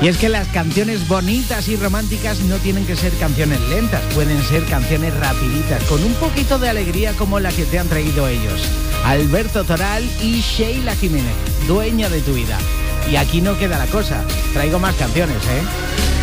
Y es que las canciones bonitas y románticas no tienen que ser canciones lentas, pueden ser canciones rapiditas, con un poquito de alegría como la que te han traído ellos. Alberto Toral y Sheila Jiménez, Dueña de tu vida. Y aquí no queda la cosa, traigo más canciones, ¿eh?